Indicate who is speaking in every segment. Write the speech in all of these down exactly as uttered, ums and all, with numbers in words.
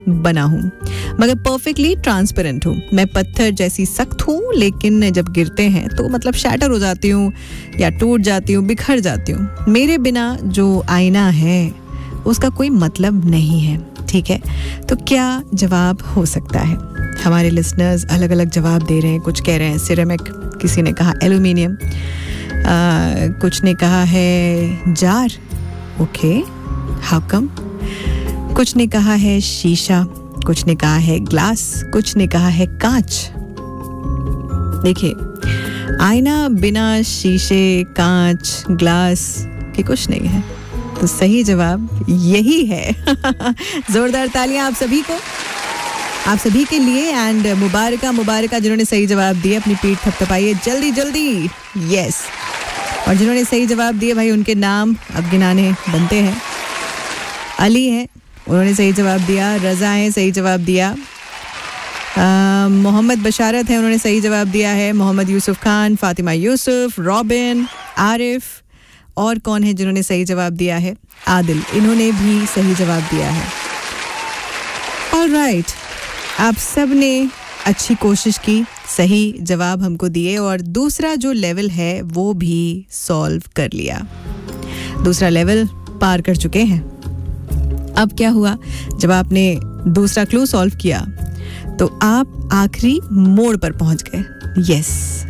Speaker 1: बना हूँ, मगर परफेक्टली ट्रांसपेरेंट हूँ। मैं पत्थर जैसी सख्त हूँ, लेकिन जब गिरते हैं तो मतलब शैटर हो जाती हूँ या टूट जाती हूँ, बिखर जाती हूँ। मेरे बिना जो आईना है उसका कोई मतलब नहीं है। ठीक है, तो क्या जवाब हो सकता है? हमारे लिसनर्स अलग अलग जवाब दे रहे हैं। कुछ कह रहे हैं सिरेमिक, किसी ने कहा एल्यूमिनियम, कुछ ने कहा है जार। Okay, how come? कुछ ने कहा है शीशा, कुछ ने कहा है ग्लास, कुछ ने कहा है कांच। देखिए, आईना बिना शीशे, कांच, ग्लास के कुछ नहीं है, तो सही जवाब यही है। जोरदार तालियां आप सभी को, आप सभी के लिए। एंड मुबारका मुबारका जिन्होंने सही जवाब दिए, अपनी पीठ थपथपाइए जल्दी जल्दी। यस, और जिन्होंने सही जवाब दिए भाई, उनके नाम अब गिनाने बनते हैं। अली है, उन्होंने सही जवाब दिया। रज़ा है, सही जवाब दिया। मोहम्मद बशारत है, उन्होंने सही जवाब दिया है। मोहम्मद यूसुफ खान, फातिमा यूसुफ, रॉबिन, आरिफ, और कौन है जिन्होंने सही जवाब दिया है? आदिल, इन्होंने भी सही जवाब दिया है। ऑलराइट, आप सब ने अच्छी कोशिश की, सही जवाब हमको दिए, और दूसरा जो लेवल है वो भी सॉल्व कर लिया। दूसरा लेवल पार कर चुके हैं। अब क्या हुआ, जब आपने दूसरा क्लू सॉल्व किया तो आप आखिरी मोड़ पर पहुंच गए। यस,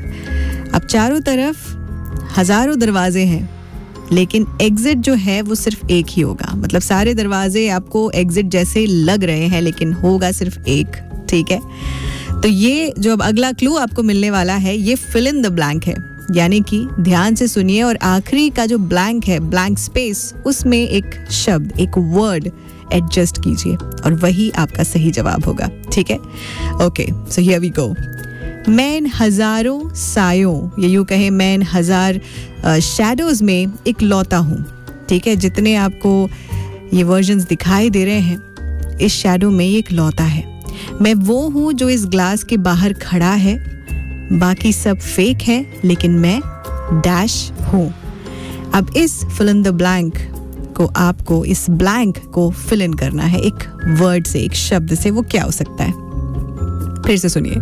Speaker 1: अब चारों तरफ हजारों दरवाजे हैं, लेकिन एग्जिट जो है वो सिर्फ एक ही होगा। मतलब सारे दरवाजे आपको एग्जिट जैसे लग रहे हैं, लेकिन होगा सिर्फ एक। ठीक है, तो ये जो अब अगला क्लू आपको मिलने वाला है, ये फिल इन द ब्लैंक है। यानी कि ध्यान से सुनिए, और आखिरी का जो ब्लैंक है, ब्लैंक स्पेस, उसमें एक शब्द, एक वर्ड एडजस्ट कीजिए, और वही आपका सही जवाब होगा। ठीक है, okay, so here we go. मैं इन हजारों सायों, ये यूं कहें मैं इन हजार शैडोज में एक लौता हूँ। ठीक है, जितने आपको ये वर्जन्स दिखाई दे रहे हैं, इस शैडो में ये एक लौता है। मैं वो हूँ जो इस ग्लास के बाहर खड़ा है, बाकी सब फेक है, लेकिन मैं डैश हूँ। अब इस फिल इन द ब्लैंक को आपको, इस ब्लैंक को फिल इन करना है एक वर्ड से, एक शब्द से। वो क्या हो सकता है? फिर से सुनिए।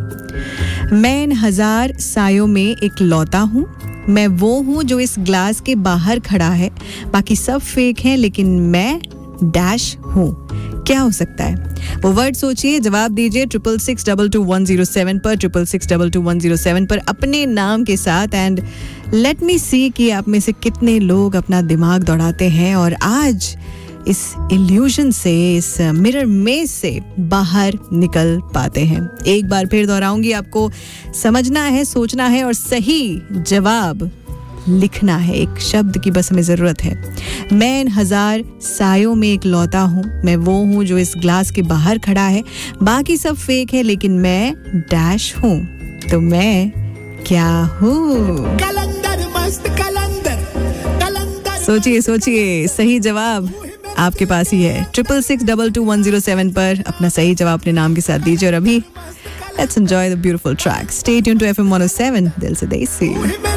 Speaker 1: मैं इन हजार सायों में एक लौता हूँ, मैं वो हूँ जो इस ग्लास के बाहर खड़ा है, बाकी सब फेक हैं, लेकिन मैं डैश हूँ। क्या हो सकता है वो वर्ड? सोचिए, जवाब दीजिए triple six double two one zero seven पर, triple six double two one zero seven पर अपने नाम के साथ। एंड लेट मी सी कि आप में से कितने लोग अपना दिमाग दौड़ाते हैं और आज इस इल्यूजन से, इस मिरर मेज से बाहर निकल पाते हैं। एक बार फिर दोहराऊंगी, आपको समझना है, सोचना है और सही जवाब लिखना है। एक शब्द की बस हमें जरूरत है। मैं इन हजार सायों में एक लौता हूँ, मैं वो हूँ जो इस ग्लास के बाहर खड़ा है, बाकी सब फेक है, लेकिन मैं डैश हूँ। तो मैं क्या हूँ?
Speaker 2: कलंदर, मस्त कलंदर, कलंदर।
Speaker 1: सोचिए सोचिए, सही जवाब आपके पास ही है। Triple six double two one zero seven पर अपना सही जवाब अपने नाम के साथ दीजिए। और अभी let's enjoy the beautiful track. Stay tuned to F M one O seven, दिल से देसी।